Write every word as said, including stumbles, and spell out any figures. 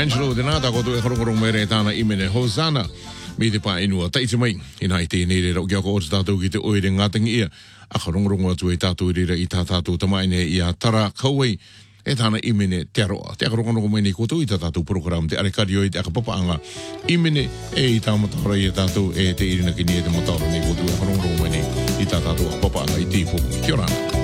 Angelo de nada ko tu e horongorong mere tana imene Hosanna. Me te pa inua taiti mai. Ina i te nere rau kia ko o te tātou ki te oere ngatangi ia. A horongorong atu e tātou rira i tā tātou tamaine i a tara kauei. E tāna imene te aroa. Te akarongorongo mai nei koto i tā tātou program te arekari oi te akapapaanga. Imene e i tā matara i a tātou e te irina ki ni e te matara nei koto i akarongorongo mai nei i tā tātou akapapaanga i te poku. Kia ora.